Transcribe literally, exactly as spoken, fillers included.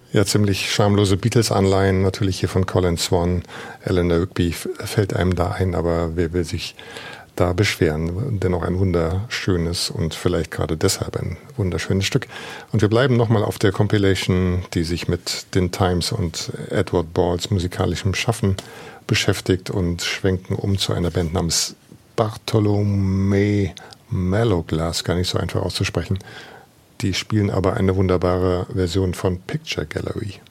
Ja, ziemlich schamlose Beatles-Anleihen, natürlich hier von Colin Swan. Eleanor Rigby fällt einem da ein, aber wer will sich da beschweren? Dennoch ein wunderschönes und vielleicht gerade deshalb ein wunderschönes Stück. Und wir bleiben nochmal auf der Compilation, die sich mit den Times und Edward Balls musikalischem Schaffen beschäftigt, und schwenken um zu einer Band namens Bartholomew Mellowglass, gar nicht so einfach auszusprechen. Die spielen aber eine wunderbare Version von Picture Gallery.